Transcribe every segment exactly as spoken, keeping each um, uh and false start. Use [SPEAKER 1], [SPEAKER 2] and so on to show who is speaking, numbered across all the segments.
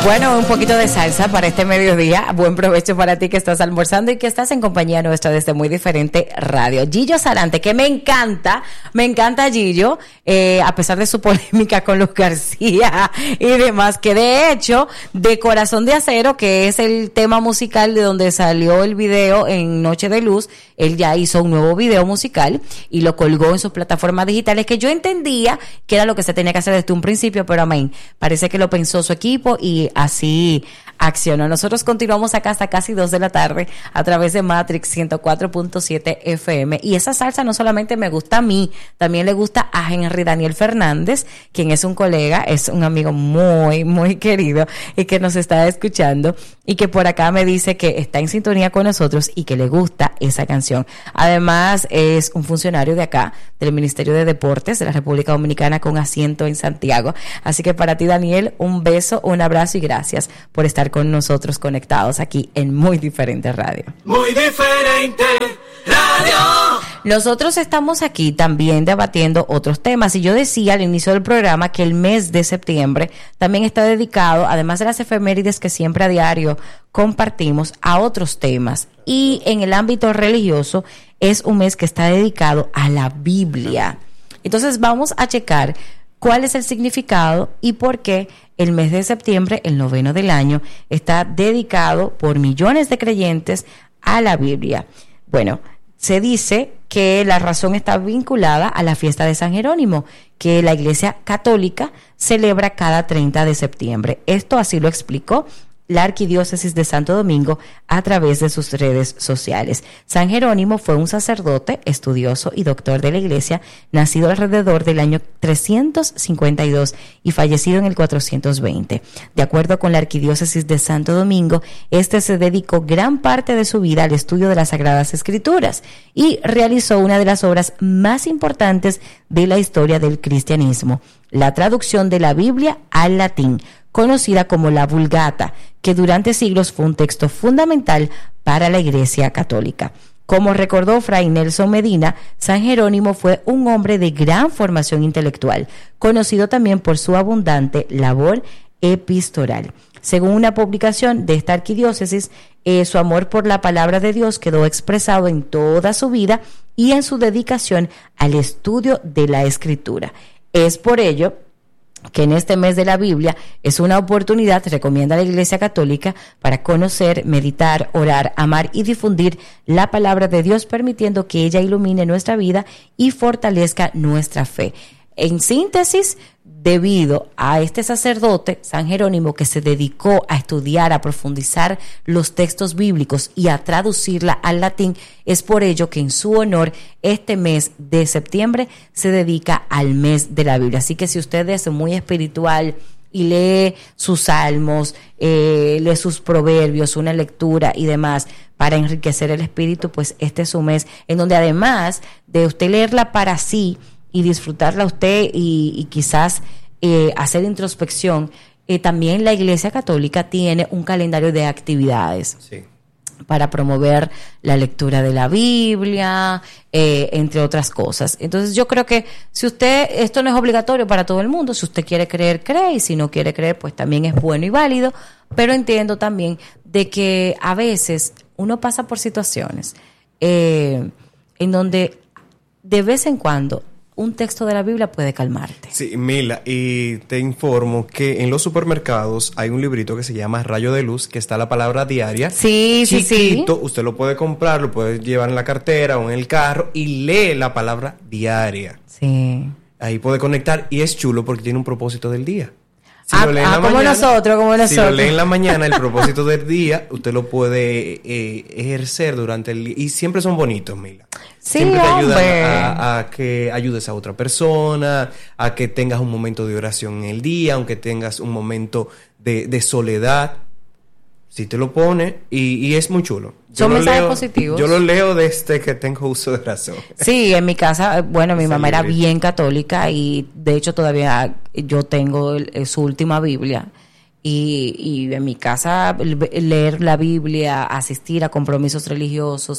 [SPEAKER 1] Bueno, un poquito de salsa para este mediodía. Buen provecho para ti que estás almorzando y que estás en compañía nuestra desde Muy Diferente Radio. Gillo Sarante, que me encanta, me encanta Gillo, eh, a pesar de su polémica con Luz García y demás, que de hecho, de Corazón de Acero, que es el tema musical de donde salió el video en Noche de Luz, él ya hizo un nuevo video musical y lo colgó en sus plataformas digitales, que yo entendía que era lo que se tenía que hacer desde un principio, pero amén, parece que lo pensó su equipo y así accionó. Nosotros continuamos acá hasta casi dos de la tarde a través de Matrix ciento cuatro punto siete F M, y esa salsa no solamente me gusta a mí, también le gusta a Henry Daniel Fernández, quien es un colega, es un amigo muy, muy querido y que nos está escuchando y que por acá me dice que está en sintonía con nosotros y que le gusta esa canción. Además es un funcionario de acá, del Ministerio de Deportes de la República Dominicana con asiento en Santiago. Así que para ti, Daniel, un beso, un abrazo y gracias por estar con nosotros conectados aquí en Muy Diferente Radio.
[SPEAKER 2] Muy Diferente Radio.
[SPEAKER 1] Nosotros estamos aquí también debatiendo otros temas y yo decía al inicio del programa que el mes de septiembre también está dedicado, además de las efemérides que siempre a diario compartimos, a otros temas, y en el ámbito religioso es un mes que está dedicado a la Biblia. Entonces vamos a checar cuál es el significado y por qué el mes de septiembre, el noveno del año, está dedicado por millones de creyentes a la Biblia. Bueno, se dice que la razón está vinculada a la fiesta de San Jerónimo, que la Iglesia Católica celebra cada treinta de septiembre. Esto así lo explicó la Arquidiócesis de Santo Domingo a través de sus redes sociales. San Jerónimo fue un sacerdote, estudioso y doctor de la Iglesia, nacido alrededor del año trescientos cincuenta y dos y fallecido en el cuatrocientos veinte. De acuerdo con la Arquidiócesis de Santo Domingo, este se dedicó gran parte de su vida al estudio de las Sagradas Escrituras y realizó una de las obras más importantes de la historia del cristianismo, la traducción de la Biblia al latín, conocida como la Vulgata, que durante siglos fue un texto fundamental para la Iglesia Católica. Como recordó Fray Nelson Medina, San Jerónimo fue un hombre de gran formación intelectual, conocido también por su abundante labor epistolar. Según una publicación de esta arquidiócesis, eh, su amor por la palabra de Dios quedó expresado en toda su vida y en su dedicación al estudio de la Escritura. Es por ello que en este mes de la Biblia es una oportunidad, recomienda la Iglesia Católica, para conocer, meditar, orar, amar y difundir la palabra de Dios, permitiendo que ella ilumine nuestra vida y fortalezca nuestra fe. En síntesis, debido a este sacerdote, San Jerónimo, que se dedicó a estudiar, a profundizar los textos bíblicos y a traducirla al latín, es por ello que en su honor este mes de septiembre se dedica al mes de la Biblia. Así que si usted es muy espiritual y lee sus salmos, eh, lee sus proverbios, una lectura y demás para enriquecer el espíritu, pues este es un mes en donde, además de usted leerla para sí y disfrutarla usted y, y quizás eh, hacer introspección, eh, también la Iglesia Católica tiene un calendario de actividades. Sí. Para promover la lectura de la Biblia, eh, entre otras cosas. Entonces yo creo que si usted, esto no es obligatorio para todo el mundo, si usted quiere creer, cree, y si no quiere creer, pues también es bueno y válido, pero entiendo también de que a veces uno pasa por situaciones eh, en donde de vez en cuando un texto de la Biblia puede calmarte.
[SPEAKER 3] Sí, Mila, y te informo que en los supermercados hay un librito que se llama Rayo de Luz, que está la palabra diaria.
[SPEAKER 1] Sí, sí, sí.
[SPEAKER 3] Chiquito, usted lo puede comprar, lo puede llevar en la cartera o en el carro y lee la palabra diaria.
[SPEAKER 1] Sí.
[SPEAKER 3] Ahí puede conectar y es chulo porque tiene un propósito del día. Si
[SPEAKER 1] ah,
[SPEAKER 3] lo lee en
[SPEAKER 1] ah
[SPEAKER 3] la
[SPEAKER 1] como
[SPEAKER 3] mañana,
[SPEAKER 1] nosotros, como nosotros.
[SPEAKER 3] Si lo lee en la mañana, el propósito del día, usted lo puede eh, ejercer durante el día. Y siempre son bonitos, Mila.
[SPEAKER 1] Sí,
[SPEAKER 3] siempre te ayudan
[SPEAKER 1] hombre.
[SPEAKER 3] a, a que ayudes a otra persona, a que tengas un momento de oración en el día, aunque tengas un momento de, de soledad. Si te lo pone, y, y es muy chulo. Yo
[SPEAKER 1] Son mensajes
[SPEAKER 3] leo,
[SPEAKER 1] positivos.
[SPEAKER 3] Yo lo leo desde que tengo uso de razón.
[SPEAKER 1] Sí, en mi casa, bueno, mi
[SPEAKER 3] Ese
[SPEAKER 1] mamá era
[SPEAKER 3] librito.
[SPEAKER 1] bien católica y de hecho todavía yo tengo el, su última Biblia. Y, y en mi casa leer la Biblia, asistir a compromisos religiosos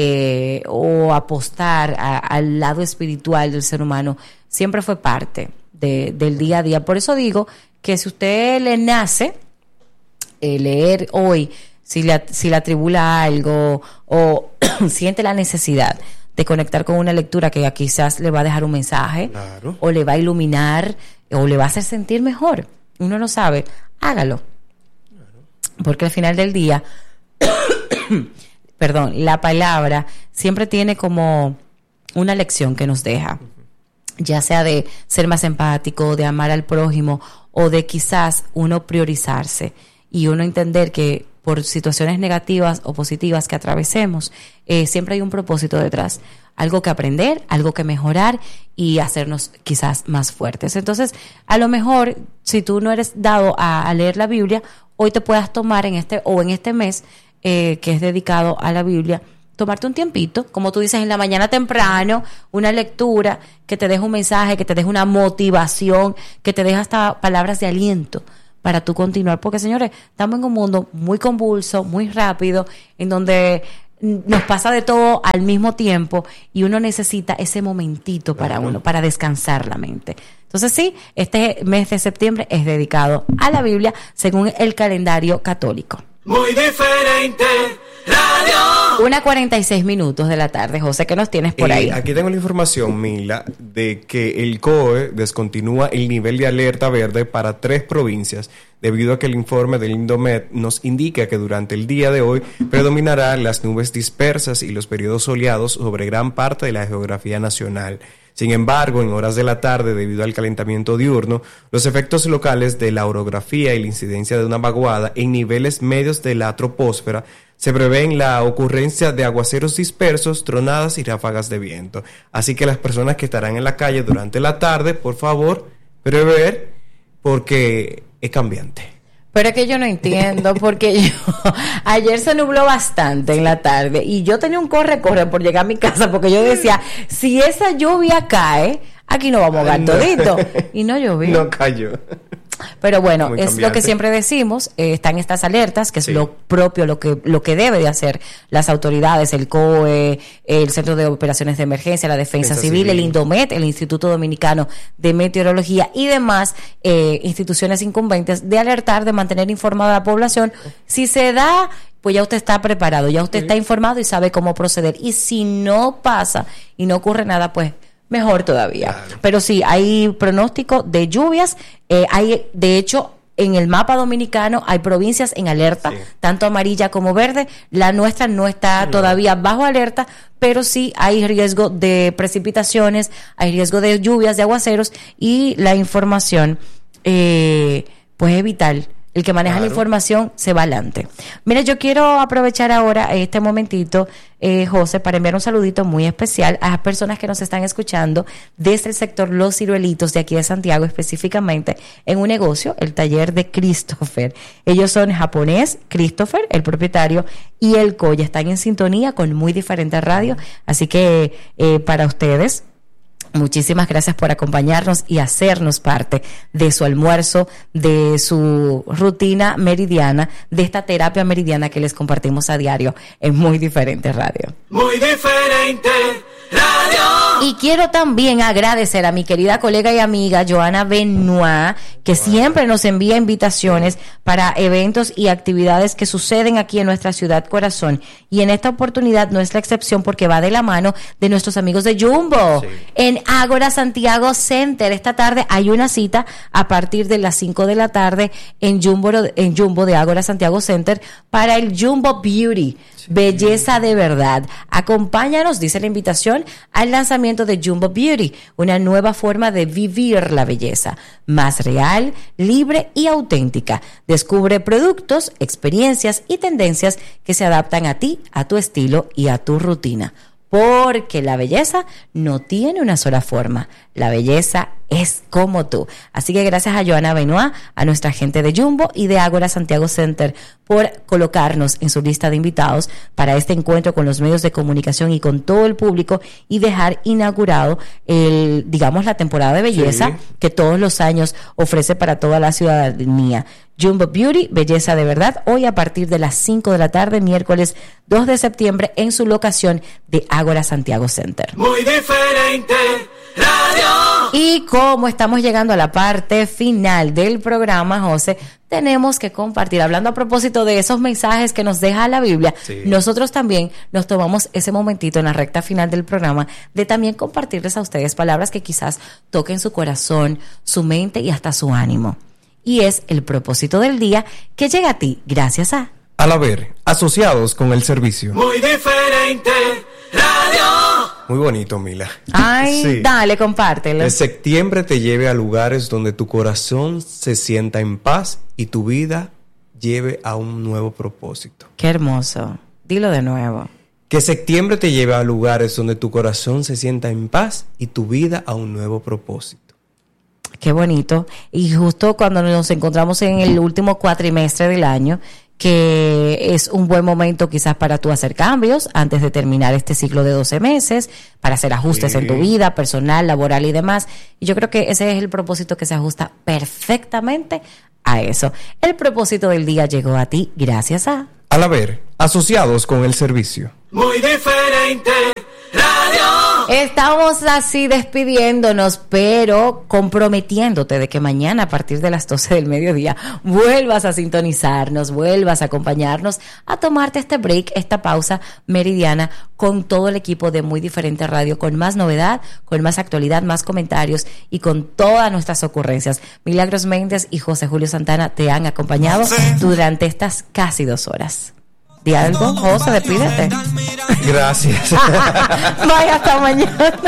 [SPEAKER 1] eh, o apostar a, al lado espiritual del ser humano siempre fue parte de, del día a día. Por eso digo que si usted le nace eh, leer hoy, si le, si le atribula algo o siente la necesidad de conectar con una lectura que quizás le va a dejar un mensaje, claro, o le va a iluminar o le va a hacer sentir mejor, uno no sabe, hágalo. Claro. Porque al final del día, perdón, la palabra siempre tiene como una lección que nos deja, ya sea de ser más empático, de amar al prójimo o de quizás uno priorizarse y uno entender que por situaciones negativas o positivas que atravesemos, eh, siempre hay un propósito detrás, algo que aprender, algo que mejorar y hacernos quizás más fuertes. Entonces, a lo mejor, si tú no eres dado a, a leer la Biblia, hoy te puedas tomar en este o en este mes eh, que es dedicado a la Biblia, tomarte un tiempito, como tú dices, en la mañana temprano, una lectura que te deje un mensaje, que te deje una motivación, que te deje hasta palabras de aliento para tú continuar, porque señores, estamos en un mundo muy convulso, muy rápido, en donde nos pasa de todo al mismo tiempo y uno necesita ese momentito para uh-huh. uno, para descansar la mente. Entonces sí, este mes de septiembre es dedicado a la Biblia según el calendario católico.
[SPEAKER 2] Muy diferente, radio.
[SPEAKER 1] Una cuarenta y seis minutos de la tarde, José, ¿qué nos tienes por
[SPEAKER 3] eh,
[SPEAKER 1] ahí?
[SPEAKER 3] Aquí tengo la información, Mila, de que el C O E descontinúa el nivel de alerta verde para tres provincias, debido a que el informe del Indomet nos indica que durante el día de hoy predominarán las nubes dispersas y los periodos soleados sobre gran parte de la geografía nacional. Sin embargo, en horas de la tarde, debido al calentamiento diurno, los efectos locales de la orografía y la incidencia de una vaguada en niveles medios de la troposfera, se prevén la ocurrencia de aguaceros dispersos, tronadas y ráfagas de viento. Así que las personas que estarán en la calle durante la tarde, por favor, prever, porque es cambiante.
[SPEAKER 1] Pero es que yo no entiendo, porque yo ayer se nubló bastante en la tarde y yo tenía un corre-corre por llegar a mi casa porque yo decía, si esa lluvia cae, aquí no vamos a ahogar
[SPEAKER 3] no.
[SPEAKER 1] todito. Y no llovió.
[SPEAKER 3] No cayó.
[SPEAKER 1] Pero bueno,
[SPEAKER 3] Muy
[SPEAKER 1] es
[SPEAKER 3] cambiante.
[SPEAKER 1] lo que siempre decimos, eh, están estas alertas, que es
[SPEAKER 3] sí.
[SPEAKER 1] lo propio, lo que lo que debe de hacer las autoridades, el C O E, el Centro de Operaciones de Emergencia, la Defensa, Defensa Civil, Civil, el Indomet, el Instituto Dominicano de Meteorología y demás eh, instituciones incumbentes, de alertar, de mantener informada a la población. Si se da, pues ya usted está preparado, ya usted sí. está informado y sabe cómo proceder. Y si no pasa y no ocurre nada, pues mejor todavía. Claro. Pero sí, hay pronóstico de lluvias. Eh, hay, de hecho, en el mapa dominicano hay provincias en alerta, sí. tanto amarilla como verde. La nuestra no está no. todavía bajo alerta, pero sí hay riesgo de precipitaciones, hay riesgo de lluvias, de aguaceros, y la información, eh, pues es vital. El que maneja claro. la información se va adelante. Mira, yo quiero aprovechar ahora este momentito, eh, José, para enviar un saludito muy especial a las personas que nos están escuchando desde el sector Los Ciruelitos de aquí de Santiago, específicamente en un negocio, el taller de Christopher. Ellos son japonés, Christopher, el propietario, y el Coya. Están en sintonía con muy diferentes radios, así que eh, para ustedes, muchísimas gracias por acompañarnos y hacernos parte de su almuerzo, de su rutina meridiana, de esta terapia meridiana que les compartimos a diario en Muy Diferente Radio.
[SPEAKER 2] Muy Diferente Radio.
[SPEAKER 1] Y quiero también agradecer a mi querida colega y amiga Joana Benoit, que wow. siempre nos envía invitaciones para eventos y actividades que suceden aquí en nuestra ciudad corazón. Y en esta oportunidad no es la excepción porque va de la mano de nuestros amigos de Jumbo. Sí. En Ágora Santiago Center, esta tarde hay una cita a partir de las cinco de la tarde en Jumbo, en Jumbo de Ágora Santiago Center para el Jumbo Beauty. Sí. Belleza de verdad. Acompáñanos, dice la invitación, al lanzamiento de Jumbo Beauty, una nueva forma de vivir la belleza, más real, libre y auténtica. Descubre productos, experiencias y tendencias que se adaptan a ti, a tu estilo y a tu rutina. Porque la belleza no tiene una sola forma. La belleza es como tú. Así que gracias a Joana Benoit, a nuestra gente de Jumbo y de Ágora Santiago Center por colocarnos en su lista de invitados para este encuentro con los medios de comunicación y con todo el público y dejar inaugurado el, digamos, la temporada de belleza sí. que todos los años ofrece para toda la ciudadanía. Jumbo Beauty, belleza de verdad, hoy a partir de las cinco de la tarde, miércoles dos de septiembre, en su locación de Ágora Santiago Center.
[SPEAKER 2] Muy Diferente Radio.
[SPEAKER 1] Y como estamos llegando a la parte final del programa, José, tenemos que compartir, hablando a propósito de esos mensajes que nos deja la Biblia, sí. Nosotros también nos tomamos ese momentito en la recta final del programa de también compartirles a ustedes palabras que quizás toquen su corazón, su mente y hasta su ánimo. Y es el propósito del día que llega a ti gracias a...
[SPEAKER 4] Al haber, asociados con el servicio.
[SPEAKER 2] Muy diferente, radio.
[SPEAKER 3] Muy bonito, Mila.
[SPEAKER 1] Ay, sí. Dale, compártelo.
[SPEAKER 3] Que septiembre te lleve a lugares donde tu corazón se sienta en paz y tu vida lleve a un nuevo propósito.
[SPEAKER 1] Qué hermoso. Dilo de nuevo.
[SPEAKER 3] Que septiembre te lleve a lugares donde tu corazón se sienta en paz y tu vida a un nuevo propósito.
[SPEAKER 1] Qué bonito. Y justo cuando nos encontramos en el último cuatrimestre del año, que es un buen momento quizás para tú hacer cambios antes de terminar este ciclo de doce meses, para hacer ajustes sí. en tu vida personal, laboral y demás. Y yo creo que ese es el propósito que se ajusta perfectamente a eso. El propósito del día llegó a ti gracias a...
[SPEAKER 4] Al haber, asociados con el servicio.
[SPEAKER 2] Muy diferente, radio.
[SPEAKER 1] Estamos así despidiéndonos, pero comprometiéndote de que mañana a partir de las doce del mediodía vuelvas a sintonizarnos, vuelvas a acompañarnos, a tomarte este break, esta pausa meridiana con todo el equipo de Muy Diferente Radio, con más novedad, con más actualidad, más comentarios y con todas nuestras ocurrencias. Milagros Méndez y José Julio Santana te han acompañado durante estas casi dos horas. Di algo, José, despídete.
[SPEAKER 3] Gracias.
[SPEAKER 1] Vaya, hasta mañana.